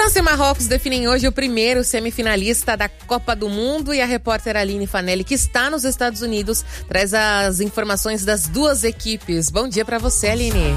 França e Marrocos definem hoje o primeiro semifinalista da Copa do Mundo e a repórter Aline Fanelli, que está nos Estados Unidos, traz as informações das duas equipes. Bom dia para você, Aline.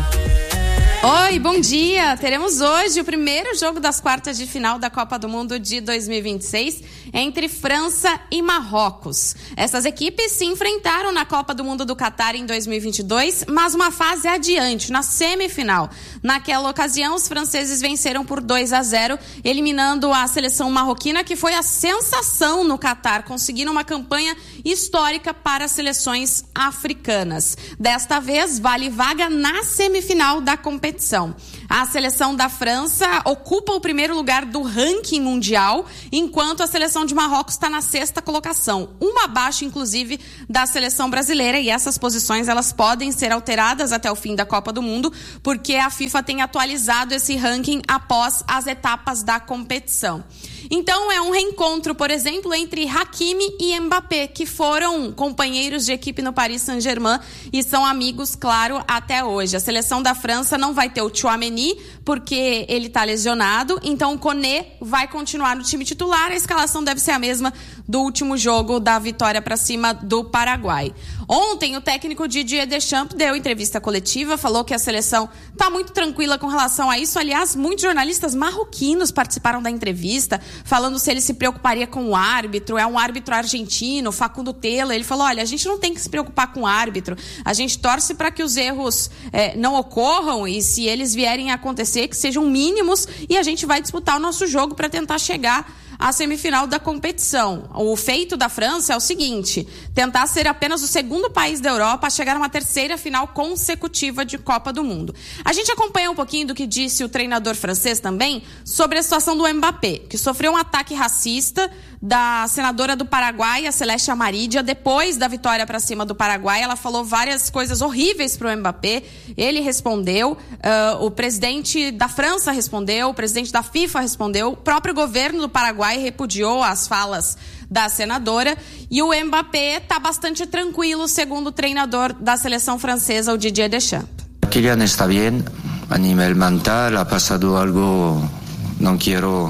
Oi, bom dia! Teremos hoje o primeiro jogo das quartas de final da Copa do Mundo de 2026 entre França e Marrocos. Essas equipes se enfrentaram na Copa do Mundo do Catar em 2022, mas uma fase adiante, na semifinal. Naquela ocasião, os franceses venceram por 2-0, eliminando a seleção marroquina, que foi a sensação no Catar, conseguindo uma campanha histórica para as seleções africanas. Desta vez, vale vaga na semifinal da competição. A seleção da França ocupa o primeiro lugar do ranking mundial, enquanto a seleção de Marrocos está na 6ª colocação, uma abaixo, inclusive, da seleção brasileira, e essas posições elas podem ser alteradas até o fim da Copa do Mundo, porque a FIFA tem atualizado esse ranking após as etapas da competição. Então é um reencontro, por exemplo, entre Hakimi e Mbappé, que foram companheiros de equipe no Paris Saint-Germain e são amigos, claro, até hoje. A seleção da França não vai ter o Tchouaméni, porque ele está lesionado, então o Koné vai continuar no time titular. A escalação deve ser a mesma do último jogo da vitória para cima do Paraguai. Ontem, o técnico Didier Deschamps deu entrevista coletiva, falou que a seleção está muito tranquila com relação a isso. Aliás, muitos jornalistas marroquinos participaram da entrevista, falando se ele se preocuparia com o árbitro. É um árbitro argentino, Facundo Tella. Ele falou, olha, a gente não tem que se preocupar com o árbitro, a gente torce para que os erros não ocorram, e se eles vierem a acontecer, que sejam mínimos, e a gente vai disputar o nosso jogo para tentar chegar à semifinal da competição. O feito da França é o seguinte: tentar ser apenas o segundo país da Europa a chegar a uma 3ª final consecutiva de Copa do Mundo. A gente acompanha um pouquinho do que disse o treinador francês também sobre a situação do Mbappé, que sofreu um ataque racista da senadora do Paraguai, a Celeste Amarídia, depois da vitória para cima do Paraguai. Ela falou várias coisas horríveis para o Mbappé. Ele respondeu, o presidente da França respondeu, o presidente da FIFA respondeu, o próprio governo do Paraguai repudiou as falas da senadora, e o Mbappé está bastante tranquilo, segundo o treinador da seleção francesa, o Didier Deschamps. Kylian está bien a nivel mental, ha pasado algo, no quiero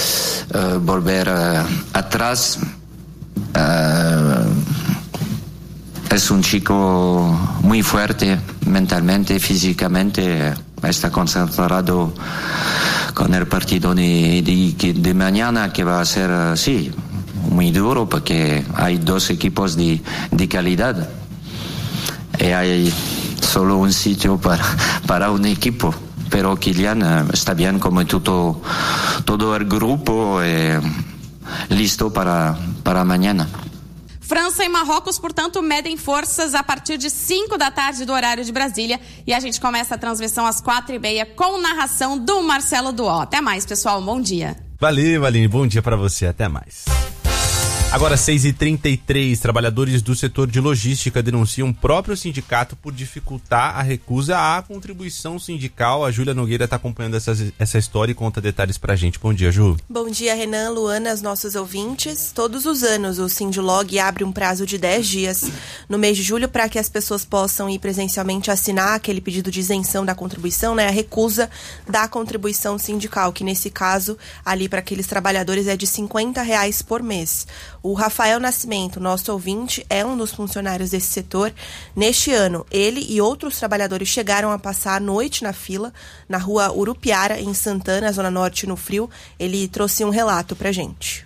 volver atrás. Es un chico muy fuerte mentalmente, físicamente, está concentrado con el partido de mañana, que va a ser, sí, muy duro, porque hay dos equipos de calidad y hay solo un sitio para un equipo. Pero Kylian está bien, como todo el grupo, listo para mañana. França e Marrocos, portanto, medem forças a partir de 5 da tarde do horário de Brasília. E a gente começa a transmissão às 4h30 com narração do Marcelo Duó. Até mais, pessoal. Bom dia. Valeu, Aline. Bom dia para você. Até mais. Agora, 6h33, trabalhadores do setor de logística denunciam o próprio sindicato por dificultar a recusa à contribuição sindical. A Júlia Nogueira está acompanhando essa história e conta detalhes pra gente. Bom dia, Ju. Bom dia, Renan, Luana, os nossos ouvintes. Todos os anos o Sindilog abre um prazo de 10 dias no mês de julho para que as pessoas possam ir presencialmente assinar aquele pedido de isenção da contribuição, né? A recusa da contribuição sindical, que nesse caso, ali para aqueles trabalhadores é de R$50 por mês. O Rafael Nascimento, nosso ouvinte, é um dos funcionários desse setor. Neste ano, ele e outros trabalhadores chegaram a passar a noite na fila, na rua Urupiara, em Santana, Zona Norte, no frio. Ele trouxe um relato pra gente.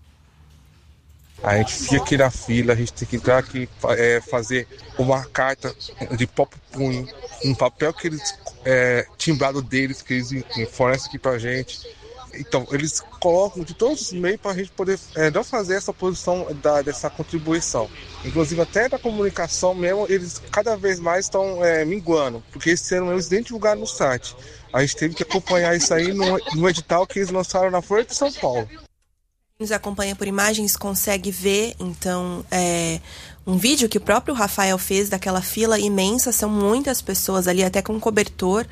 A gente fica aqui na fila, a gente tem que entrar aqui, fazer uma carta de próprio punho, um papel que eles, timbrado deles, que eles fornecem aqui pra gente. Então, eles colocam de todos os meios para a gente poder não fazer essa posição dessa contribuição. Inclusive, até na comunicação mesmo, eles cada vez mais estão minguando, porque esse ano eles nem divulgaram no site. A gente teve que acompanhar isso aí no edital que eles lançaram na Folha de São Paulo. Quem nos acompanha por imagens consegue ver, então, um vídeo que o próprio Rafael fez daquela fila imensa. São muitas pessoas ali, até com cobertor,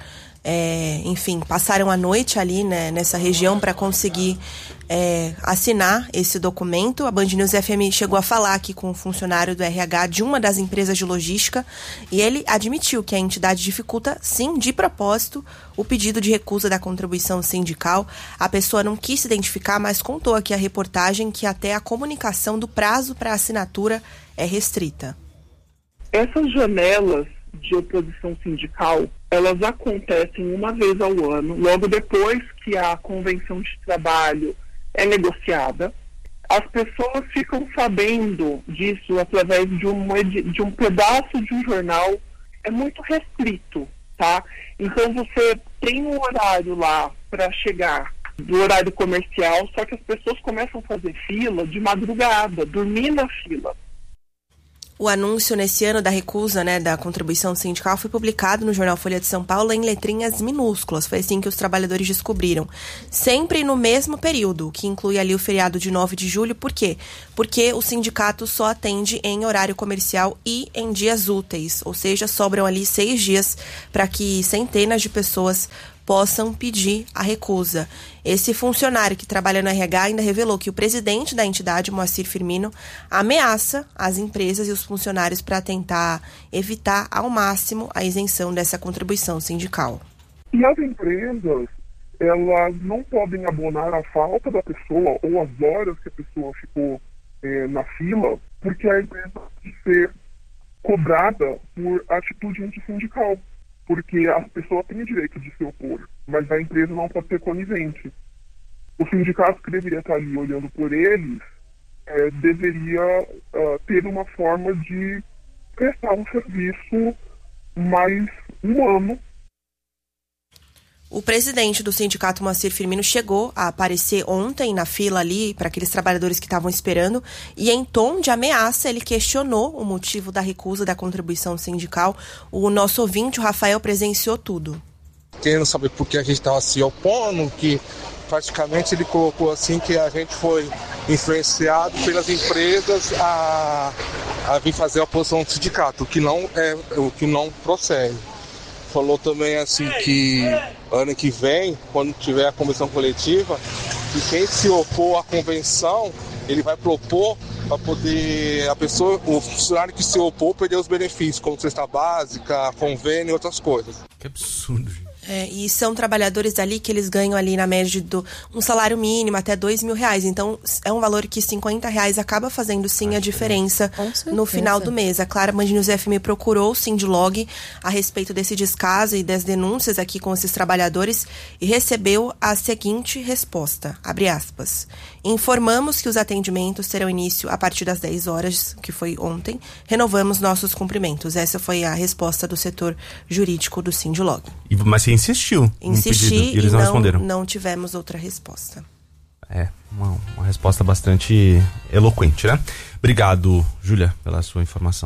enfim, passaram a noite ali, né, nessa região para conseguir assinar esse documento. A Band News FM chegou a falar aqui com um funcionário do RH de uma das empresas de logística e ele admitiu que a entidade dificulta, sim, de propósito, o pedido de recusa da contribuição sindical. A pessoa não quis se identificar, mas contou aqui a reportagem que até a comunicação do prazo para assinatura é restrita. Essas janelas de oposição sindical, elas acontecem uma vez ao ano, logo depois que a convenção de trabalho é negociada. As pessoas ficam sabendo disso através de um pedaço de um jornal, é muito restrito, tá? Então você tem um horário lá para chegar do horário comercial, só que as pessoas começam a fazer fila de madrugada, dormir na fila. O anúncio nesse ano da recusa, né, da contribuição sindical foi publicado no jornal Folha de São Paulo em letrinhas minúsculas. Foi assim que os trabalhadores descobriram. Sempre no mesmo período, que inclui ali o feriado de 9 de julho. Por quê? Porque o sindicato só atende em horário comercial e em dias úteis. Ou seja, sobram ali 6 dias para que centenas de pessoas possam pedir a recusa. Esse funcionário que trabalha no RH ainda revelou que o presidente da entidade, Moacir Firmino, ameaça as empresas e os funcionários para tentar evitar ao máximo a isenção dessa contribuição sindical. E as empresas, elas não podem abonar a falta da pessoa ou as horas que a pessoa ficou na fila, porque a empresa pode ser cobrada por atitude antissindical. Porque as pessoas têm o direito de se opor, mas a empresa não pode ser conivente. O sindicato que deveria estar ali olhando por eles deveria ter uma forma de prestar um serviço mais humano. O presidente do sindicato, Moacir Firmino, chegou a aparecer ontem na fila ali para aqueles trabalhadores que estavam esperando e em tom de ameaça ele questionou o motivo da recusa da contribuição sindical. O nosso ouvinte, o Rafael, presenciou tudo. Querendo saber por que a gente estava se opondo, que praticamente ele colocou assim que a gente foi influenciado pelas empresas a vir fazer a oposição do sindicato, o que não procede. Falou também assim que ano que vem, quando tiver a convenção coletiva, que quem se opor à convenção, ele vai propor para poder o funcionário que se opor perder os benefícios, como cesta básica, convênio e outras coisas. Que absurdo, gente. E são trabalhadores ali que eles ganham ali na média de um salário mínimo até R$2.000. Então, é um valor que R$50 acaba fazendo sim a diferença no final do mês. A Clara Band News FM procurou o Sindlog a respeito desse descaso e das denúncias aqui com esses trabalhadores e recebeu a seguinte resposta, abre aspas. Informamos que os atendimentos terão início a partir das 10 horas, que foi ontem. Renovamos nossos cumprimentos. Essa foi a resposta do setor jurídico do Sindlog. Mas você insistiu. Insisti e eles não responderam. Não tivemos outra resposta. Uma resposta bastante eloquente, né? Obrigado, Júlia, pela sua informação.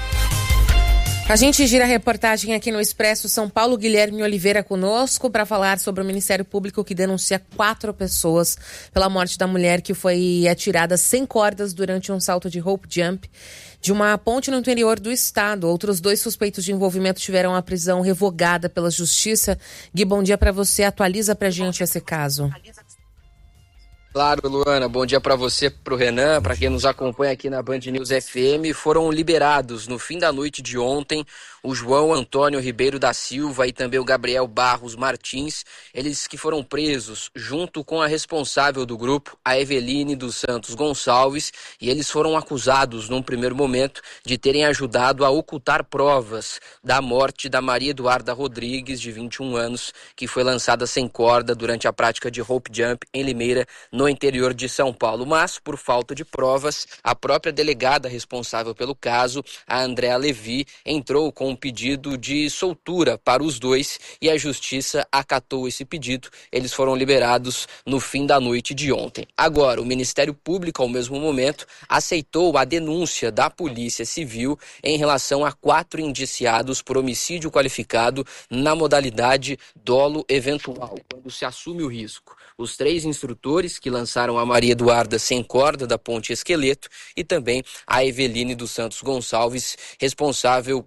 A gente gira a reportagem aqui no Expresso São Paulo. Guilherme Oliveira conosco para falar sobre o Ministério Público que denuncia 4 pessoas pela morte da mulher que foi atirada sem cordas durante um salto de rope jump de uma ponte no interior do estado. Outros 2 suspeitos de envolvimento tiveram a prisão revogada pela Justiça. Gui, bom dia para você. Atualiza pra gente esse caso. Claro, Luana, bom dia para você, pro Renan, para quem nos acompanha aqui na Band News FM. Foram liberados no fim da noite de ontem o João Antônio Ribeiro da Silva e também o Gabriel Barros Martins, eles que foram presos junto com a responsável do grupo, a Eveline dos Santos Gonçalves, e eles foram acusados num primeiro momento de terem ajudado a ocultar provas da morte da Maria Eduarda Rodrigues, de 21 anos, que foi lançada sem corda durante a prática de rope jump em Limeira, no interior de São Paulo. Mas, por falta de provas, a própria delegada responsável pelo caso, a Andréa Levi, entrou com um pedido de soltura para os 2 e a Justiça acatou esse pedido. Eles foram liberados no fim da noite de ontem. Agora, o Ministério Público, ao mesmo momento, aceitou a denúncia da Polícia Civil em relação a 4 indiciados por homicídio qualificado na modalidade dolo eventual, quando se assume o risco. Os 3 instrutores que lançaram a Maria Eduarda sem corda da Ponte Esqueleto e também a Eveline dos Santos Gonçalves, responsável pelo grupo.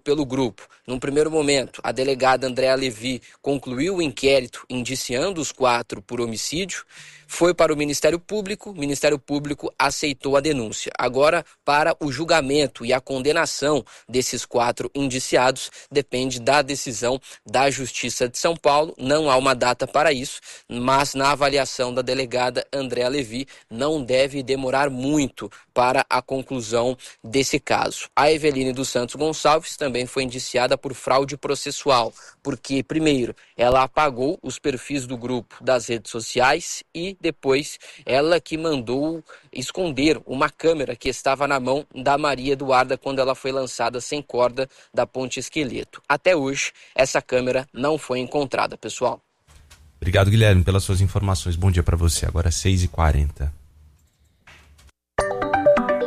grupo. Num primeiro momento, a delegada Andréa Levi concluiu o inquérito indiciando os 4 por homicídio, foi para o Ministério Público aceitou a denúncia. Agora, para o julgamento e a condenação desses 4 indiciados, depende da decisão da Justiça de São Paulo. Não há uma data para isso, mas na avaliação da delegada Andréa Levi, não deve demorar muito para a conclusão desse caso. A Eveline dos Santos Gonçalves também foi indiciada por fraude processual, porque, primeiro, ela apagou os perfis do grupo das redes sociais e depois ela que mandou esconder uma câmera que estava na mão da Maria Eduarda quando ela foi lançada sem corda da Ponte Esqueleto. Até hoje, essa câmera não foi encontrada, pessoal. Obrigado, Guilherme, pelas suas informações. Bom dia para você. Agora 6h40.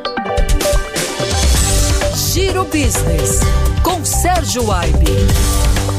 Giro Business, com Sérgio Aibe.